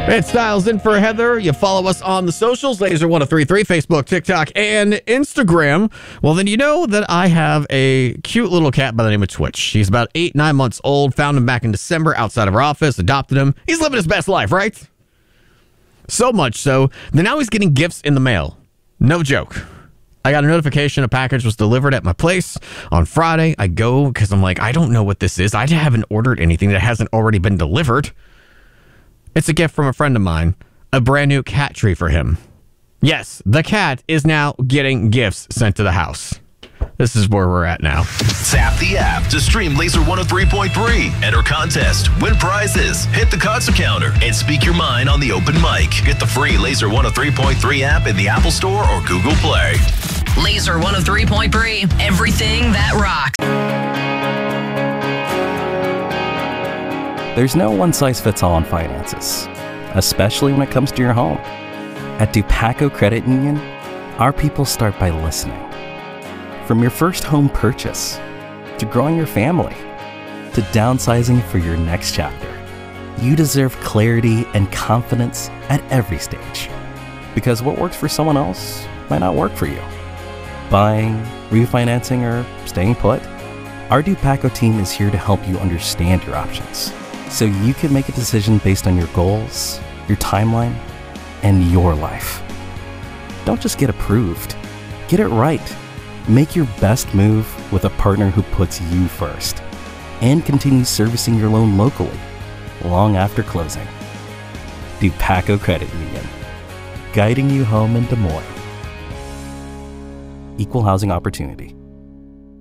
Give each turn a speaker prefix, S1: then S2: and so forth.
S1: It's Styles in for Heather. You follow us on the socials, Laser1033, Facebook, TikTok, and Instagram. Well, then you know that I have a cute little cat by the name of Twitch. He's about 8-9 months old. Found him back in December outside of our office. Adopted him. He's living his best life, right? So much so that now he's getting gifts in the mail. No joke. I got a notification a package was delivered at my place on Friday. I go because I'm like, I don't know what this is. I haven't ordered anything that hasn't already been delivered. It's a gift from a friend of mine, a brand new cat tree for him. Yes, the cat is now getting gifts sent to the house. This is where we're at now.
S2: Tap the app to stream Laser 103.3. Enter contest, win prizes, hit the concert counter, and speak your mind on the open mic. Get the free Laser 103.3 app in the Apple Store or Google Play.
S3: Laser 103.3, everything that rocks.
S4: There's no one-size-fits-all on finances, especially when it comes to your home. At Dupaco Credit Union, our people start by listening. From your first home purchase, to growing your family, to downsizing for your next chapter, you deserve clarity and confidence at every stage. Because what works for someone else might not work for you. Buying, refinancing, or staying put, our Dupaco team is here to help you understand your options, so you can make a decision based on your goals, your timeline, and your life. Don't just get approved. Get it right. Make your best move with a partner who puts you first and continues servicing your loan locally long after closing. Dupaco Credit Union, guiding you home in Des Moines. Equal housing opportunity.